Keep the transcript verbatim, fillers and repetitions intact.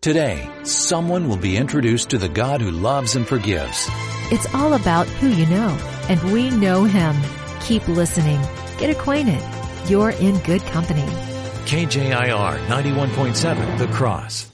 Today, someone will be introduced to the God who loves and forgives. It's all about who you know, and we know Him. Keep listening. Get acquainted. You're in good company. K J I R ninety-one point seven The Cross.